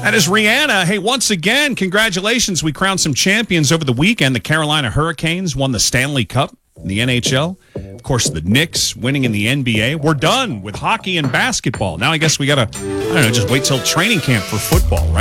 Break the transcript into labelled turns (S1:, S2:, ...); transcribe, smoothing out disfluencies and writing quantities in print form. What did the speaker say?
S1: That is Rihanna. Hey, once again, congratulations. We crowned some champions over the weekend. The Carolina Hurricanes won the Stanley Cup in the NHL. Of course, the Knicks winning in the NBA. We're done with hockey and basketball. Now I guess we got to, just wait till training camp for football, right?